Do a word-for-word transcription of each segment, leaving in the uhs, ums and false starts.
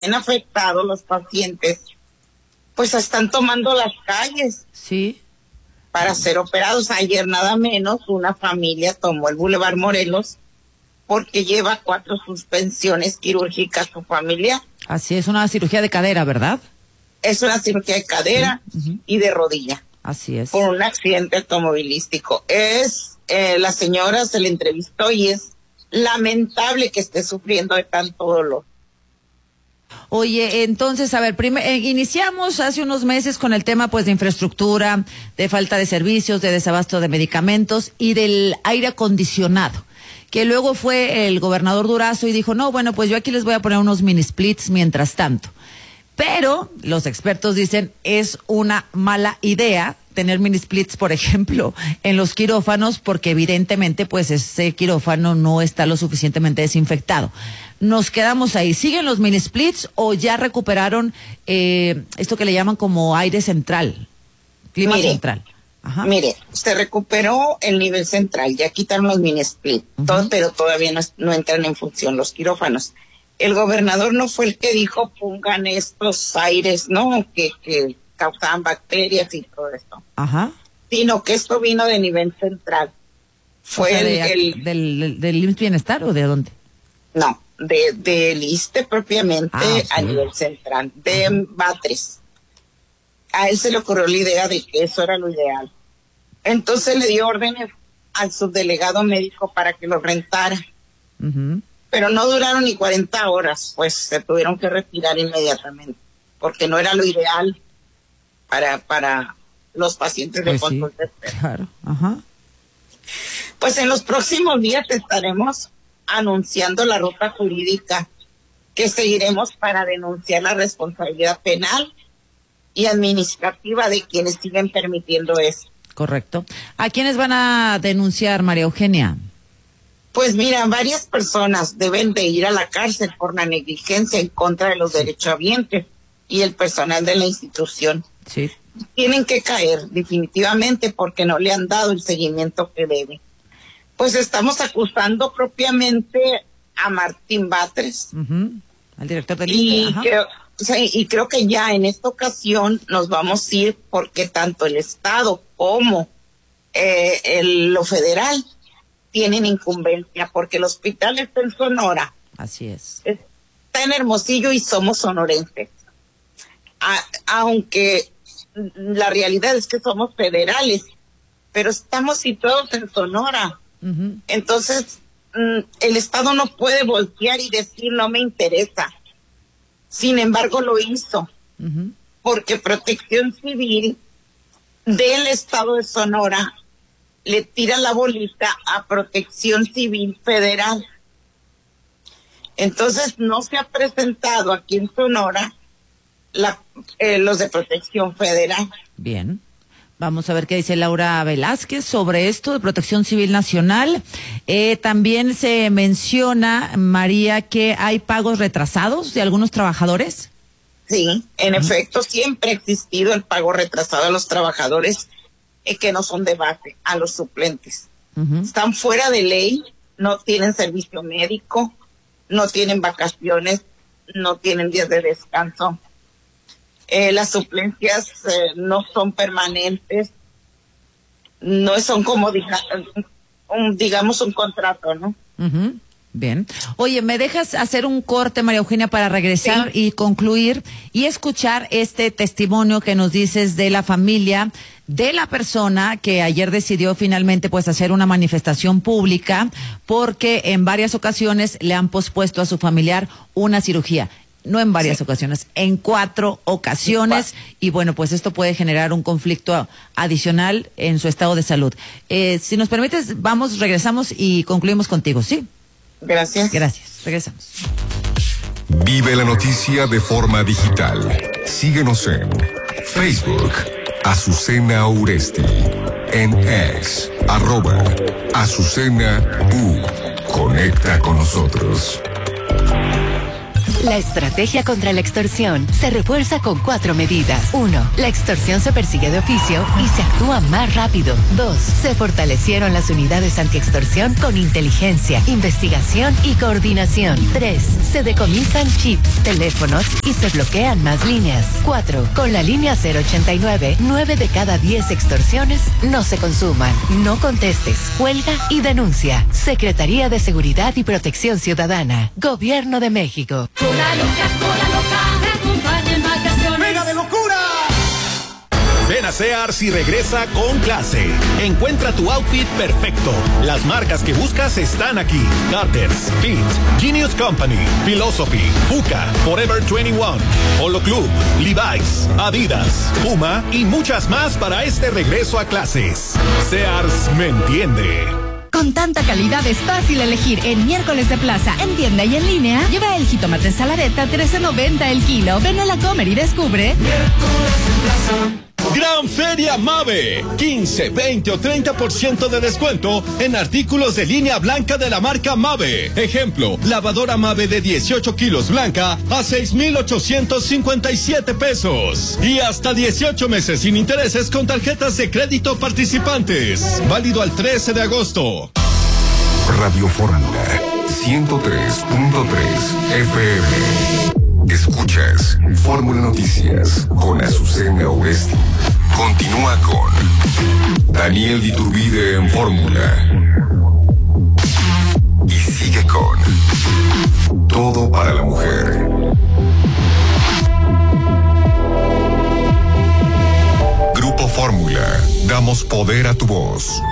afectados los pacientes, pues están tomando las calles. Sí. Para ser operados. Ayer nada menos una familia tomó el Boulevard Morelos porque lleva cuatro suspensiones quirúrgicas su familia. Así es, una cirugía de cadera, ¿verdad? Es una cirugía de cadera sí. uh-huh. y de rodilla. Así es. Por un accidente automovilístico. Es, eh, la señora se le entrevistó y es lamentable que esté sufriendo de tanto dolor. Oye, entonces, a ver, prim- eh, iniciamos hace unos meses con el tema, pues, de infraestructura, de falta de servicios, de desabasto de medicamentos y del aire acondicionado, que luego fue el gobernador Durazo y dijo, no, bueno, pues yo aquí les voy a poner unos mini splits mientras tanto. Pero los expertos dicen, es una mala idea tener mini splits, por ejemplo, en los quirófanos, porque evidentemente, pues, ese quirófano no está lo suficientemente desinfectado. Nos quedamos ahí. ¿Siguen los mini splits o ya recuperaron eh, esto que le llaman como aire central? Clima mire, central. Ajá. Mire, se recuperó el nivel central, ya quitaron los mini splits, uh-huh. todo, pero todavía no, no entran en función los quirófanos. El gobernador no fue el que dijo pongan estos aires, ¿no? Que, que causaban bacterias y todo esto. Ajá. Sino que esto vino de nivel central. Fue o sea, el, de, el del, del, del I M S S Bienestar o de dónde? No, de del I S S S T E propiamente ah, sí. a nivel central, de uh-huh. Batres. A él se le ocurrió la idea de que eso era lo ideal. Entonces le dio órdenes al subdelegado médico para que lo rentara. Uh-huh. Pero no duraron ni cuarenta horas, pues se tuvieron que retirar inmediatamente, porque no era lo ideal para para los pacientes de pues consulta. Sí, claro, ajá. Pues en los próximos días estaremos anunciando la ruta jurídica que seguiremos para denunciar la responsabilidad penal y administrativa de quienes siguen permitiendo eso. Correcto. ¿A quiénes van a denunciar, María Eugenia? Pues mira, varias personas deben de ir a la cárcel por la negligencia en contra de los sí. derechohabientes y el personal de la institución. Sí. Tienen que caer definitivamente porque no le han dado el seguimiento que debe. Pues estamos acusando propiamente a Martín Batres. Uh-huh. Al director del y, creo, o sea, y creo que ya en esta ocasión nos vamos a ir porque tanto el Estado como eh, el, lo federal tienen incumbencia porque el hospital está en Sonora. Así es. Está en Hermosillo y somos sonorenses. A, aunque la realidad es que somos federales, pero estamos situados en Sonora. Uh-huh. Entonces, mm, el Estado no puede voltear y decir no me interesa. Sin embargo, lo hizo. Uh-huh. Porque Protección Civil del Estado de Sonora le tira la bolita a Protección Civil Federal. Entonces no se ha presentado aquí en Sonora la, eh, los de Protección Federal. Bien, vamos a ver qué dice Laura Velázquez sobre esto de Protección Civil Nacional. Eh, también se menciona, María, que hay pagos retrasados de algunos trabajadores. Sí, en uh-huh. efecto, siempre ha existido el pago retrasado a los trabajadores Eh, que no son de base, a los suplentes. Uh-huh. Están fuera de ley, no tienen servicio médico, no tienen vacaciones, no tienen días de descanso. Eh, las suplencias eh, no son permanentes, no son como, diga, un, digamos, un contrato, ¿no? Uh-huh. Bien. Oye, ¿me dejas hacer un corte, María Eugenia, para regresar sí. y concluir y escuchar este testimonio que nos dices de la familia de la persona que ayer decidió finalmente pues hacer una manifestación pública porque en varias ocasiones le han pospuesto a su familiar una cirugía? No en varias sí. ocasiones, en cuatro ocasiones. Y bueno, pues esto puede generar un conflicto adicional en su estado de salud. Eh, si nos permites, vamos, regresamos y concluimos contigo, ¿sí? Gracias. Gracias. Regresamos. Vive la noticia de forma digital. Síguenos en Facebook, Azucena Uresti. En X, arroba Azucena U. Conecta con nosotros. La estrategia contra la extorsión se refuerza con cuatro medidas. Uno, la extorsión se persigue de oficio y se actúa más rápido. Dos, se fortalecieron las unidades antiextorsión con inteligencia, investigación y coordinación. Tres, se decomisan chips, teléfonos y se bloquean más líneas. Cuatro, con la línea cero ochenta y nueve, nueve de cada diez extorsiones no se consuman. No contestes, cuelga y denuncia. Secretaría de Seguridad y Protección Ciudadana. Gobierno de México. Cola loca, cola loca, te acompaña en vacaciones. ¡Venga de locura! Ven a Sears y regresa con clase. Encuentra tu outfit perfecto. Las marcas que buscas están aquí. Carter's, Fit, Genius Company, Philosophy, Fuka, Forever veintiuno, Polo Club, Levi's, Adidas, Puma y muchas más para este regreso a clases. Sears me entiende. Con tanta calidad es fácil elegir en Miércoles de Plaza, en tienda y en línea. Lleva el jitomate salareta trece noventa el kilo. Ven a la Comer y descubre. Miércoles de Plaza. Gran Feria Mave, quince, veinte o treinta por ciento de descuento en artículos de línea blanca de la marca Mave. Ejemplo, lavadora Mave de dieciocho kilos blanca a seis mil ochocientos cincuenta y siete pesos. Y hasta dieciocho meses sin intereses con tarjetas de crédito participantes. Válido al trece de agosto. Radio Fórmula ciento tres punto tres F M. Escuchas Fórmula Noticias con Azucena Oresti. Continúa con Daniel Iturbide en Fórmula. Y sigue con Todo para la Mujer. Grupo Fórmula. Damos poder a tu voz.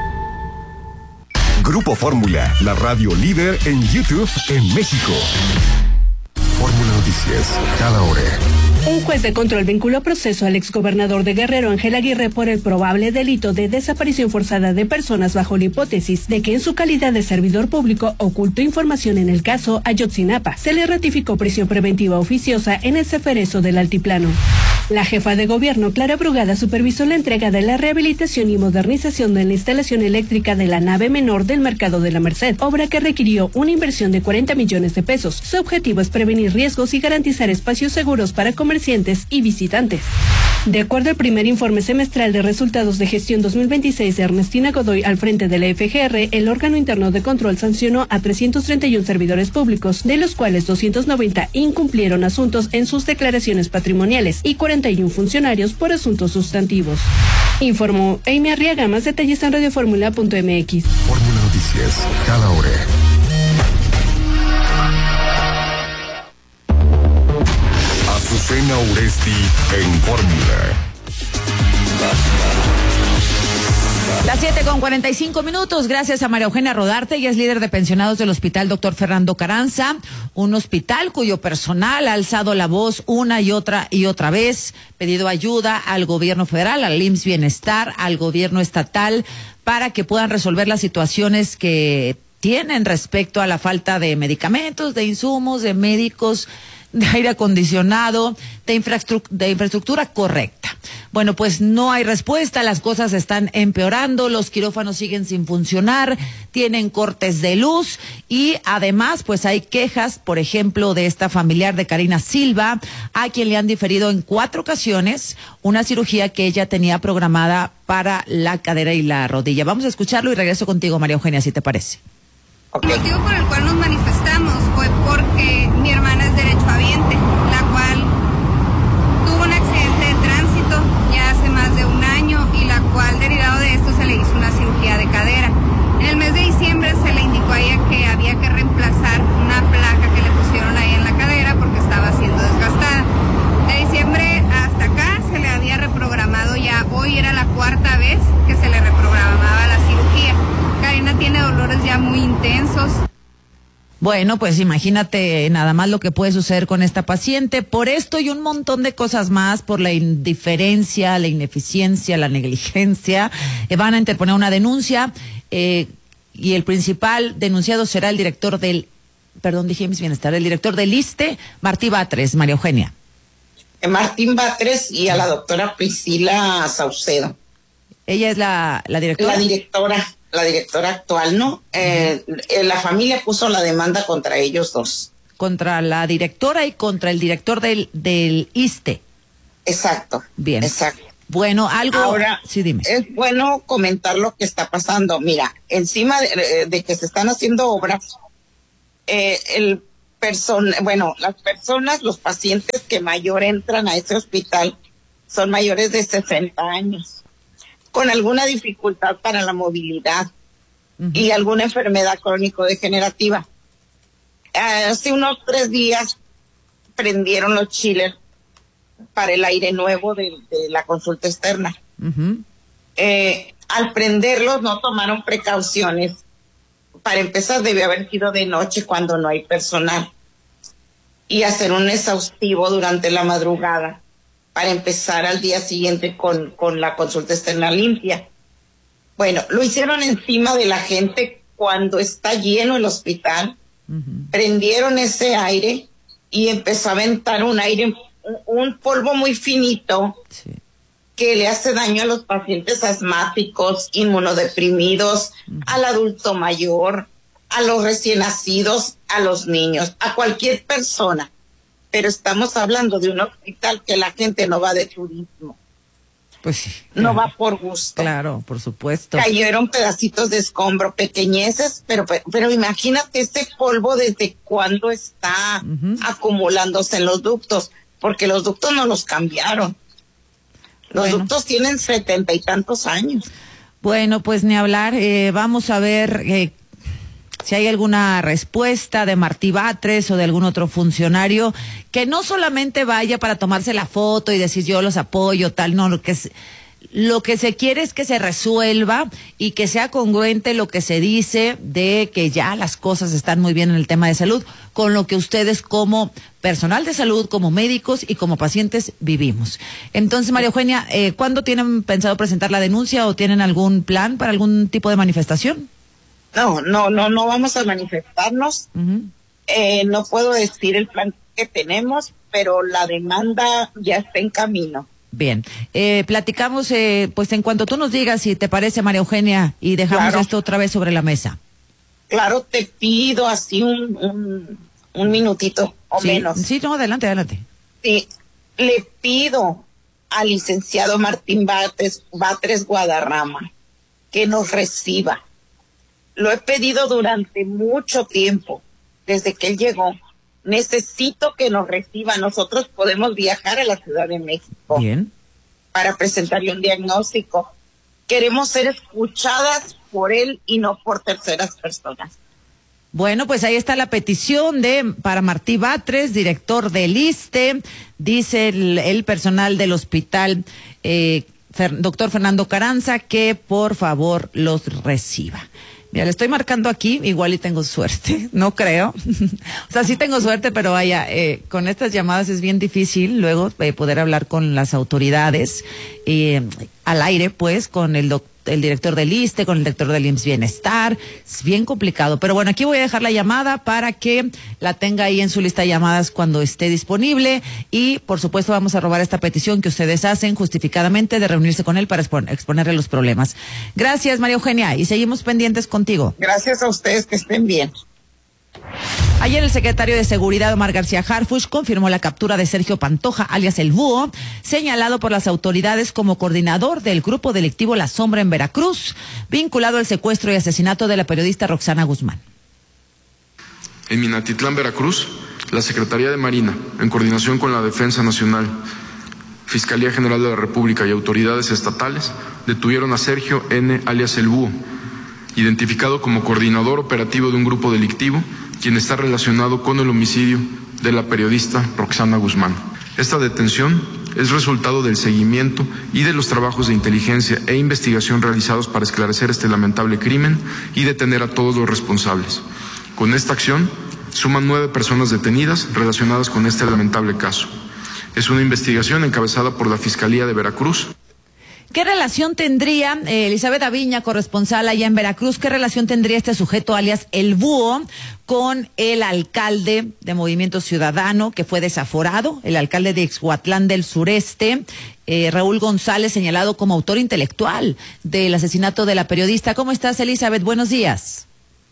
Grupo Fórmula, la radio líder en YouTube en México. Fórmula Noticias, cada hora. Un juez de control vinculó proceso al exgobernador de Guerrero, Ángel Aguirre, por el probable delito de desaparición forzada de personas bajo la hipótesis de que en su calidad de servidor público ocultó información en el caso Ayotzinapa. Se le ratificó prisión preventiva oficiosa en el Ceferezo del Altiplano. La jefa de gobierno, Clara Brugada, supervisó la entrega de la rehabilitación y modernización de la instalación eléctrica de la nave menor del Mercado de la Merced, obra que requirió una inversión de cuarenta millones de pesos. Su objetivo es prevenir riesgos y garantizar espacios seguros para comerciantes y visitantes. De acuerdo al primer informe semestral de resultados de gestión dos mil veintiséis de Ernestina Godoy al frente de la F G R, el órgano interno de control sancionó a trescientos treinta y uno servidores públicos, de los cuales doscientos noventa incumplieron asuntos en sus declaraciones patrimoniales y cuarenta y uno funcionarios por asuntos sustantivos. Informó Amy Arriaga. Más detalles en radioformula punto m x. Fórmula Noticias, cada hora. Azucena Oresti en Fórmula. Las siete con cuarenta y cinco minutos, gracias a María Eugenia Rodarte, ella es líder de pensionados del Hospital Doctor Fernando Carranza, un hospital cuyo personal ha alzado la voz una y otra y otra vez, pedido ayuda al gobierno federal, al I M S S Bienestar, al gobierno estatal, para que puedan resolver las situaciones que tienen respecto a la falta de medicamentos, de insumos, de médicos, de aire acondicionado, de, infraestru- de infraestructura correcta. Bueno, pues no hay respuesta, las cosas están empeorando, los quirófanos siguen sin funcionar, tienen cortes de luz y además pues hay quejas, por ejemplo, de esta familiar de Karina Silva, a quien le han diferido en cuatro ocasiones una cirugía que ella tenía programada para la cadera y la rodilla. Vamos a escucharlo y regreso contigo, María Eugenia, si te parece. Okay. El motivo por el cual nos manifestamos fue porque mi hermana es derechohabiente, la cual tuvo un accidente de tránsito ya hace más de un año y la cual derivado de esto se le hizo una cirugía de cadera. En el mes de diciembre se le indicó a ella que había que reemplazar una placa que le pusieron ahí en la cadera porque estaba siendo desgastada. De diciembre hasta acá se le había reprogramado ya, hoy era la cuarta vez que se le reprogramaba la cirugía. Karina tiene dolores ya muy intensos. Bueno, pues imagínate nada más lo que puede suceder con esta paciente. Por esto y un montón de cosas más, por la indiferencia, la ineficiencia, la negligencia, eh, van a interponer una denuncia eh, y el principal denunciado será el director del, perdón, dije mis bienestar, el director del ISSSTE, Martí Batres, María Eugenia. Eh, Martín Batres y a la doctora Priscila Saucedo. Ella es la, la directora. La directora. La directora actual, ¿no? Eh, eh, la familia puso la demanda contra ellos dos. contra la directora y contra el director del, del ISSSTE. Exacto. Bien. Exacto. Bueno, algo... Ahora, sí, dime. Es bueno comentar lo que está pasando. Mira, encima de, de que se están haciendo obras, eh, el person, bueno, las personas, los pacientes que mayor entran a ese hospital son mayores de sesenta años, con alguna dificultad para la movilidad uh-huh. y alguna enfermedad crónico-degenerativa. Hace unos tres días prendieron los chillers para el aire nuevo de, de la consulta externa. Uh-huh. Eh, al prenderlos no tomaron precauciones. Para empezar, debe haber sido de noche cuando no hay personal. Y hacer un exhaustivo durante la madrugada para empezar al día siguiente con, con la consulta externa limpia. Bueno, lo hicieron encima de la gente cuando está lleno el hospital. Uh-huh. Prendieron ese aire y empezó a aventar un aire, un polvo muy finito sí. que le hace daño a los pacientes asmáticos, inmunodeprimidos, uh-huh. al adulto mayor, a los recién nacidos, a los niños, a cualquier persona. Pero estamos hablando de un hospital que la gente no va de turismo. Pues sí. No va por gusto. Claro, por supuesto. Cayeron pedacitos de escombro, pequeñeces, pero, pero, pero imagínate ese polvo desde cuándo está uh-huh. acumulándose en los ductos, porque los ductos no los cambiaron. Los bueno. ductos tienen setenta y tantos años. Bueno, pues ni hablar. Eh, vamos a ver eh, si hay alguna respuesta de Martí Batres o de algún otro funcionario que no solamente vaya para tomarse la foto y decir yo los apoyo, tal, no, lo que es, lo que se quiere es que se resuelva y que sea congruente lo que se dice de que ya las cosas están muy bien en el tema de salud con lo que ustedes como personal de salud, como médicos y como pacientes vivimos. Entonces, María Eugenia, eh, ¿cuándo tienen pensado presentar la denuncia o tienen algún plan para algún tipo de manifestación? No, no, no, no vamos a manifestarnos. Uh-huh. Eh, no puedo decir el plan que tenemos, pero la demanda ya está en camino. Bien, eh, platicamos, eh, pues en cuanto tú nos digas si te parece, María Eugenia, y dejamos claro. esto otra vez sobre la mesa. Claro, te pido así un, un, un minutito o sí, menos. Sí, no, adelante, adelante. Sí, le pido al licenciado Martín Batres, Batres Guadarrama que nos reciba. Lo he pedido durante mucho tiempo, desde que él llegó. Necesito que nos reciba. Nosotros podemos viajar a la Ciudad de México. Bien. Para presentarle un diagnóstico. Queremos ser escuchadas por él y no por terceras personas. Bueno, pues ahí está la petición de para Martí Batres, director del ISSSTE, dice el, el personal del hospital, eh, Fer, doctor Fernando Carranza, que por favor los reciba. Mira, le estoy marcando aquí, igual y tengo suerte, no creo. O sea, sí tengo suerte, pero vaya, eh, con estas llamadas es bien difícil luego eh, poder hablar con las autoridades, eh, al aire, pues, con el doctor. El director del ISSSTE, con el director del I M S S Bienestar, es bien complicado, pero bueno, aquí voy a dejar la llamada para que la tenga ahí en su lista de llamadas cuando esté disponible y por supuesto vamos a robar esta petición que ustedes hacen justificadamente de reunirse con él para expon- exponerle los problemas. Gracias, María Eugenia, y seguimos pendientes contigo. Gracias a ustedes, que estén bien. Ayer el secretario de Seguridad, Omar García Harfuch, confirmó la captura de Sergio Pantoja, alias El Búho, señalado por las autoridades como coordinador del grupo delictivo La Sombra en Veracruz, vinculado al secuestro y asesinato de la periodista Roxana Guzmán. En Minatitlán, Veracruz, la Secretaría de Marina, en coordinación con la Defensa Nacional, Fiscalía General de la República y autoridades estatales, detuvieron a Sergio N., alias El Búho, identificado como coordinador operativo de un grupo delictivo, quien está relacionado con el homicidio de la periodista Roxana Guzmán. Esta detención es resultado del seguimiento y de los trabajos de inteligencia e investigación realizados para esclarecer este lamentable crimen y detener a todos los responsables. Con esta acción, suman nueve personas detenidas relacionadas con este lamentable caso. Es una investigación encabezada por la Fiscalía de Veracruz. ¿Qué relación tendría, eh, Elizabeth Aviña, corresponsal allá en Veracruz, qué relación tendría este sujeto alias El Búho con el alcalde de Movimiento Ciudadano que fue desaforado, el alcalde de Ixhuatlán del Sureste, eh, Raúl González, señalado como autor intelectual del asesinato de la periodista? ¿Cómo estás, Elizabeth? Buenos días.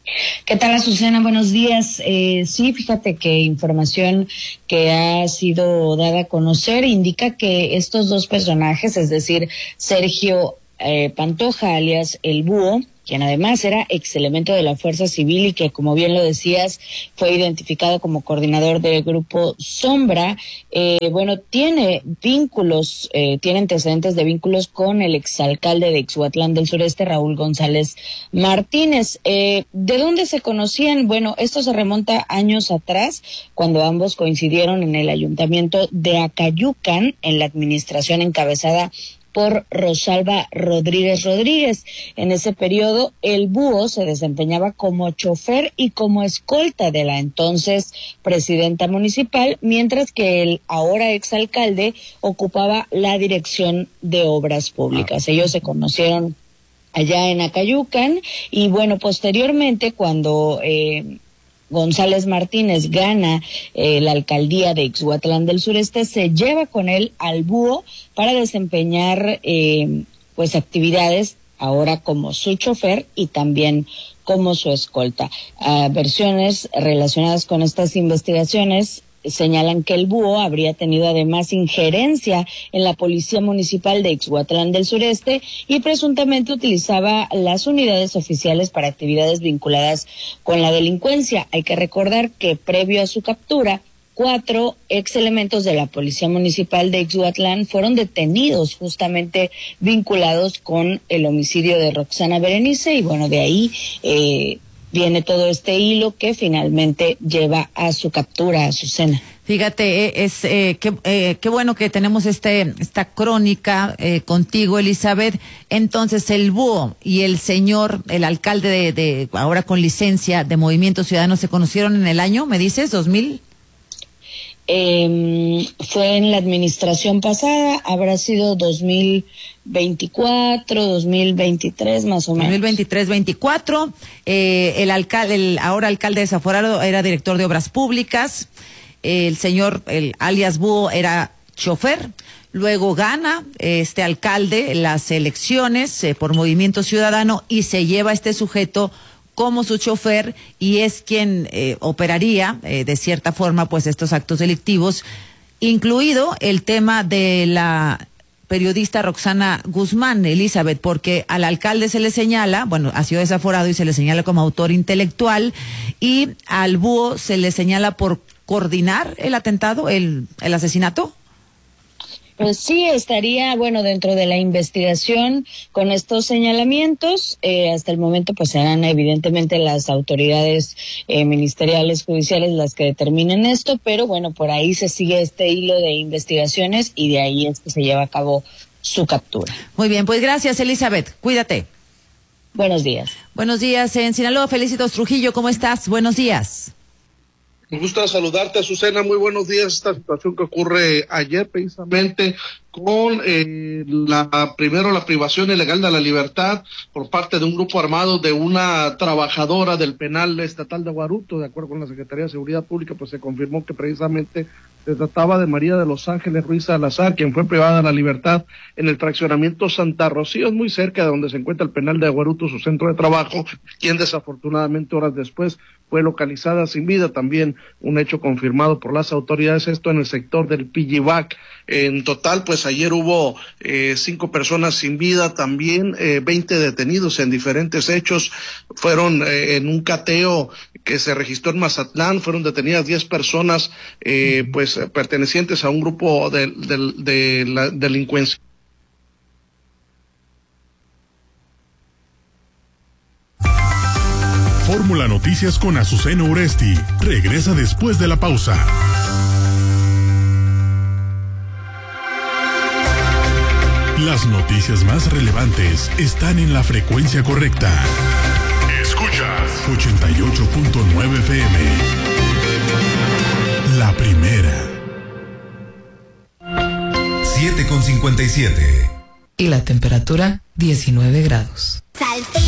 ¿Qué tal, Azucena? Buenos días. Eh, sí, fíjate que información que ha sido dada a conocer indica que estos dos personajes, es decir, Sergio eh, Pantoja, alias El Búho, quien además era ex elemento de la Fuerza Civil y que, como bien lo decías, fue identificado como coordinador del grupo Sombra, eh, bueno, tiene vínculos, eh, tiene antecedentes de vínculos con el exalcalde de Ixhuatlán del Sureste, Raúl González Martínez. Eh, ¿De dónde se conocían? Bueno, esto se remonta años atrás, cuando ambos coincidieron en el ayuntamiento de Acayucan, en la administración encabezada por Rosalba Rodríguez Rodríguez. En ese periodo, el Búho se desempeñaba como chofer y como escolta de la entonces presidenta municipal, mientras que el ahora exalcalde ocupaba la dirección de obras públicas. Ellos se conocieron allá en Acayucan y, bueno, posteriormente, cuando eh, González Martínez gana eh, la alcaldía de Ixhuatlán del Sureste, se lleva con él al Búho para desempeñar eh, pues actividades ahora como su chofer y también como su escolta. Uh, versiones relacionadas con estas investigaciones señalan que el Búho habría tenido además injerencia en la Policía Municipal de Ixhuatlán del Sureste y presuntamente utilizaba las unidades oficiales para actividades vinculadas con la delincuencia. Hay que recordar que previo a su captura, cuatro ex elementos de la Policía Municipal de Ixhuatlán fueron detenidos justamente vinculados con el homicidio de Roxana Berenice y, bueno, de ahí eh, viene todo este hilo que finalmente lleva a su captura, a Azucena. Fíjate, es eh, qué eh, qué bueno que tenemos este esta crónica eh, contigo, Elizabeth. Entonces, el Búho y el señor, el alcalde de, de ahora con licencia de Movimiento Ciudadano, se conocieron en el año, ¿me dices? ¿dos mil? Eh, fue en la administración pasada, habrá sido dos mil veinticuatro, dos mil veintitrés más o menos. dos mil veintitrés veinticuatro, eh, el alcalde, el ahora alcalde desaforado era director de obras públicas, eh, el señor, el alias Búho era chofer, luego gana este alcalde las elecciones eh, por Movimiento Ciudadano y se lleva a este sujeto como su chofer y es quien eh, operaría eh, de cierta forma pues estos actos delictivos, incluido el tema de la periodista Roxana Guzmán, Elizabeth, porque al alcalde se le señala, bueno, ha sido desaforado y se le señala como autor intelectual, y al Búho se le señala por coordinar el atentado, el, el asesinato. Pues sí, estaría, bueno, dentro de la investigación con estos señalamientos. Eh, hasta el momento, pues serán evidentemente las autoridades eh, ministeriales, judiciales las que determinen esto, pero bueno, por ahí se sigue este hilo de investigaciones y de ahí es que se lleva a cabo su captura. Muy bien, pues gracias, Elizabeth. Cuídate. Buenos días. Buenos días en Sinaloa. Felicitos Trujillo, ¿cómo estás? Buenos días. Me gusta saludarte, Azucena. Muy buenos días. Esta situación que ocurre ayer precisamente con eh, la primero la privación ilegal de la libertad por parte de un grupo armado de una trabajadora del penal estatal de Guaruto, de acuerdo con la Secretaría de Seguridad Pública, pues se confirmó que precisamente se trataba de María de los Ángeles Ruiz Salazar, quien fue privada de la libertad en el fraccionamiento Santa Rocío, es muy cerca de donde se encuentra el penal de Guaruto, su centro de trabajo, quien desafortunadamente horas después fue localizada sin vida, también un hecho confirmado por las autoridades, esto en el sector del Pillivac. En total, pues ayer hubo eh, cinco personas sin vida, también eh, veinte detenidos en diferentes hechos, fueron eh, en un cateo que se registró en Mazatlán, fueron detenidas diez personas, eh, pues pertenecientes a un grupo de, de, de la delincuencia. Fórmula Noticias con Azucena Uresti regresa después de la pausa. Las noticias más relevantes están en la frecuencia correcta. Escuchas ochenta y ocho punto nueve F M. La primera. siete con cincuenta y siete. Y la temperatura diecinueve grados. Salte